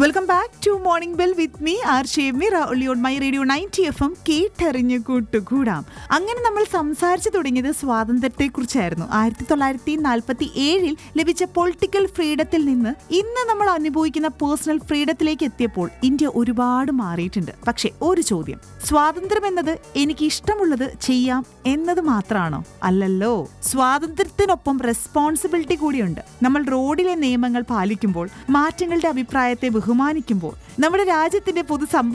Welcome back to morning bell with me R ഷേമിറ only on my radio 90 FM കേട്ടറിഞ്ഞ് കൂട്ടുകൂടാം. അങ്ങനെ നമ്മൾ സംസാരിച്ചു തുടങ്ങിയത് സ്വാതന്ത്ര്യത്തെക്കുറിച്ചായിരുന്നു. 1947 ലഭിച്ച പൊളിറ്റിക്കൽ ഫ്രീഡത്തിൽ നിന്ന് ഇന്ന് നമ്മൾ അനുഭവിക്കുന്ന പേഴ്സണൽ ഫ്രീഡത്തിലേക്ക് എത്തിയപ്പോൾ ഇന്ത്യ ഒരുപാട് മാറിയിട്ടുണ്ട്. പക്ഷെ ഒരു ചോദ്യം, സ്വാതന്ത്ര്യം എന്നത് എനിക്ക് ഇഷ്ടമുള്ളത് ചെയ്യാം എന്നത് മാത്രമാണോ? അല്ലല്ലോ. സ്വാതന്ത്ര്യത്തിനൊപ്പം റെസ്പോൺസിബിലിറ്റി കൂടിയുണ്ട്. നമ്മൾ റോഡിലെ നിയമങ്ങൾ പാലിക്കുമ്പോൾ, മാറ്റങ്ങളുടെ അഭിപ്രായത്തെ ബഹുമാനിക്കുമ്പോൾ, നമ്മുടെ രാജ്യത്തിന്റെ പൊതു